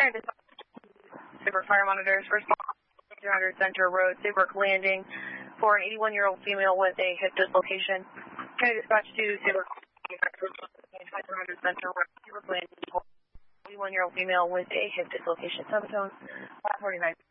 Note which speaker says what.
Speaker 1: Saybrook Fire Monitors, respond 200 Center Road, Saybrook Landing, for an 81-year-old female with a hip dislocation. Can I dispatch to Saybrook 200 Center Road, Saybrook Landing, for an 81-year-old female with a hip dislocation. Subtone 549.